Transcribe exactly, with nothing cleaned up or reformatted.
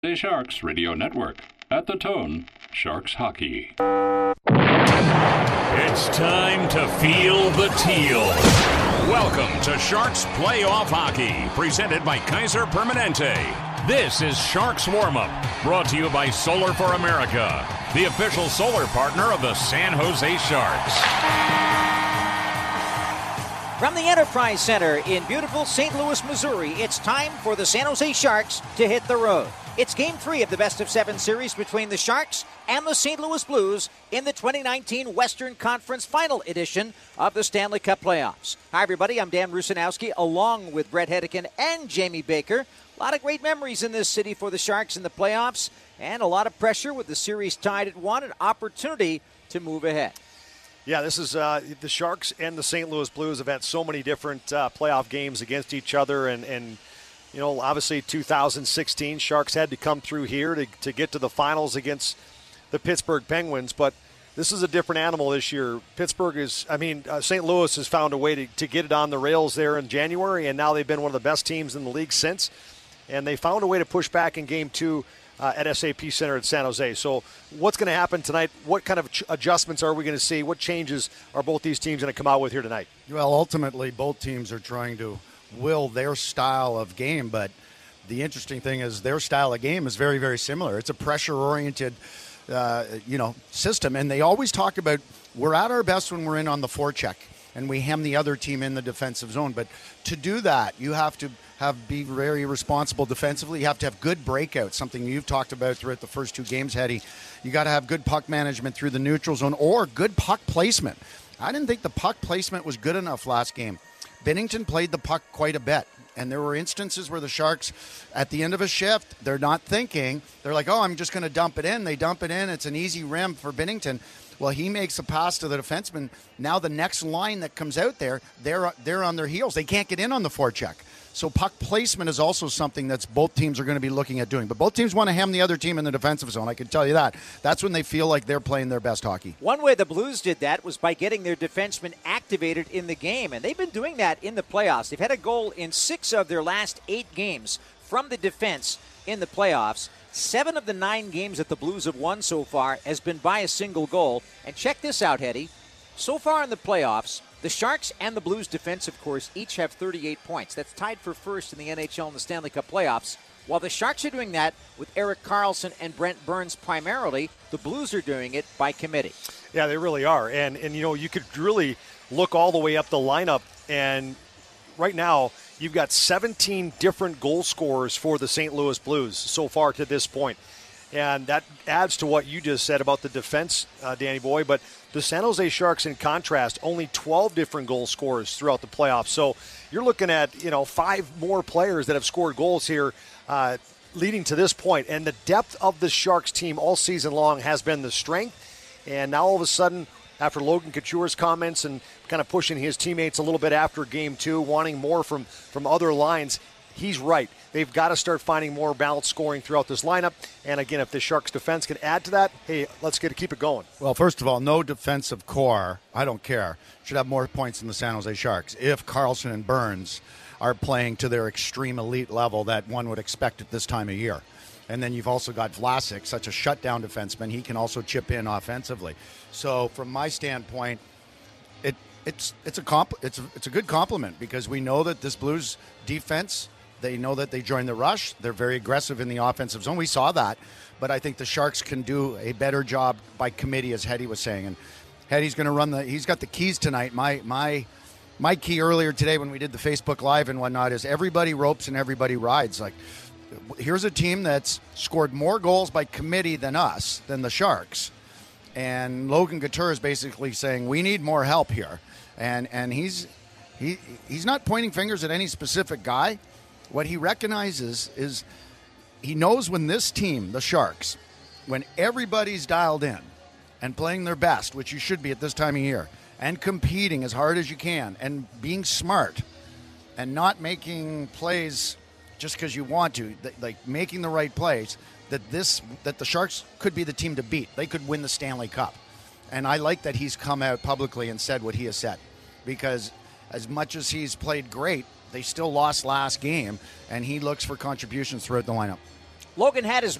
The Sharks Radio Network. At the tone, Sharks Hockey. It's time to feel the teal. Welcome to Sharks Playoff Hockey, presented by Kaiser Permanente. This is Sharks Warm-Up, brought to you by Solar for America, the official solar partner of the San Jose Sharks. From the Enterprise Center in beautiful Saint Louis, Missouri, it's time for the San Jose Sharks to hit the road. It's Game three of the Best of Seven series between the Sharks and the Saint Louis Blues in the twenty nineteen Western Conference Final Edition of the Stanley Cup Playoffs. Hi, everybody. I'm Dan Rusanowski, along with Brett Hedican and Jamie Baker. A lot of great memories in this city for the Sharks in the playoffs, and a lot of pressure with the series tied at one, an opportunity to move ahead. Yeah, this is uh, the Sharks and the Saint Louis Blues have had so many different uh, playoff games against each other, and, and you know, obviously two thousand sixteen, Sharks had to come through here to, to get to the finals against the Pittsburgh Penguins, but this is a different animal this year. Pittsburgh is, I mean, uh, Saint Louis has found a way to, to get it on the rails there in January, and now they've been one of the best teams in the league since, and they found a way to push back in game two uh, at S A P Center in San Jose. So what's going to happen tonight? What kind of ch- adjustments are we going to see? What changes are both these teams going to come out with here tonight? Well, ultimately, both teams are trying to will their style of game, but the interesting thing is their style of game is very, very similar. It's a pressure-oriented, uh, you know, system, and they always talk about we're at our best when we're in on the forecheck and we hem the other team in the defensive zone. But to do that, you have to have be very responsible defensively. You have to have good breakouts, something you've talked about throughout the first two games, Hetty. You got to have good puck management through the neutral zone or good puck placement. I didn't think the puck placement was good enough last game. Binnington played the puck quite a bit, and there were instances where the Sharks, at the end of a shift, they're not thinking. They're like, oh, I'm just going to dump it in. They dump it in. It's an easy rim for Binnington. Well, he makes a pass to the defenseman. Now the next line that comes out there, they're, they're on their heels. They can't get in on the forecheck. So puck placement is also something that's both teams are going to be looking at doing. But both teams want to hem the other team in the defensive zone. I can tell you that. That's when they feel like they're playing their best hockey. One way the Blues did that was by getting their defensemen activated in the game, and they've been doing that in the playoffs. They've had a goal in six of their last eight games from the defense in the playoffs. Seven of the nine games that the Blues have won so far has been by a single goal. And check this out, Hetty. So far in the playoffs, the Sharks and the Blues defensive course each have thirty-eight points. That's tied for first in the N H L in the Stanley Cup playoffs. While the Sharks are doing that with Erik Karlsson and Brent Burns primarily, the Blues are doing it by committee. Yeah, they really are. And, and you know, you could really look all the way up the lineup, and right now you've got seventeen different goal scorers for the Saint Louis Blues so far to this point. And that adds to what you just said about the defense, uh, Danny Boy. But the San Jose Sharks, in contrast, only twelve different goal scorers throughout the playoffs. So you're looking at, you know, five more players that have scored goals here uh, leading to this point. And the depth of the Sharks team all season long has been the strength. And now all of a sudden, after Logan Couture's comments and kind of pushing his teammates a little bit after game two, wanting more from, from other lines, he's right. They've got to start finding more balanced scoring throughout this lineup. And again, if the Sharks defense can add to that, hey, let's get to keep it going. Well, first of all, no defensive core, I don't care, should have more points than the San Jose Sharks if Karlsson and Burns are playing to their extreme elite level that one would expect at this time of year. And then you've also got Vlasic, such a shutdown defenseman. He can also chip in offensively. So from my standpoint, it it's it's a comp, it's a, it's a good compliment because we know that this Blues defense, they know that they join the rush. They're very aggressive in the offensive zone. We saw that. But I think the Sharks can do a better job by committee, as Hetty was saying. And Hetty's going to run the – he's got the keys tonight. My my my key earlier today when we did the Facebook Live and whatnot is everybody ropes and everybody rides. Like, here's a team that's scored more goals by committee than us, than the Sharks. And Logan Couture is basically saying, we need more help here. And and he's he he's not pointing fingers at any specific guy. What he recognizes is he knows when this team, the Sharks, when everybody's dialed in and playing their best, which you should be at this time of year, and competing as hard as you can and being smart and not making plays just because you want to, like making the right plays, that this that the Sharks could be the team to beat. They could win the Stanley Cup. And I like that he's come out publicly and said what he has said, because as much as he's played great, they still lost last game, and he looks for contributions throughout the lineup. Logan had his